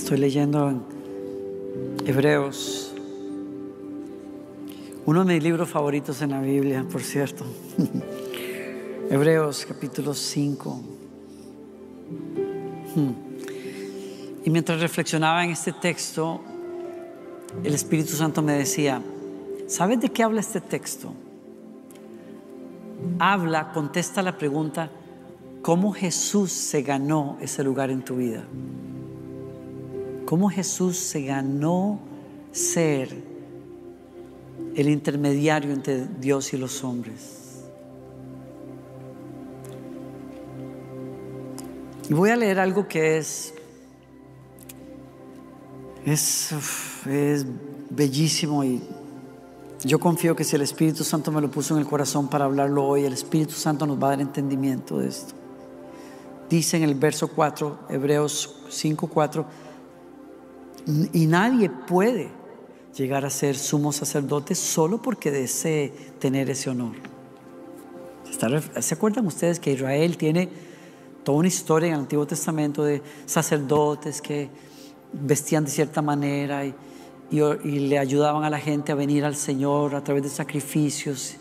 Estoy leyendo en Hebreos, uno de mis libros favoritos en la Biblia, por cierto. Hebreos capítulo 5. Y mientras reflexionaba en este texto, el Espíritu Santo me decía: ¿sabes de qué habla este texto? Contesta la pregunta: ¿cómo Jesús se ganó ese lugar en tu vida? ¿Cómo Jesús se ganó ser el intermediario entre Dios y los hombres? Y voy a leer algo que es bellísimo, y yo confío que si el Espíritu Santo me lo puso en el corazón para hablarlo hoy, el Espíritu Santo nos va a dar entendimiento de esto. Dice en el verso 4, Hebreos 5:4, y nadie puede llegar a ser sumo sacerdote solo porque desee tener ese honor. ¿Se acuerdan ustedes que Israel tiene toda una historia en el Antiguo Testamento de sacerdotes que vestían de cierta manera y le ayudaban a la gente a venir al Señor a través de sacrificios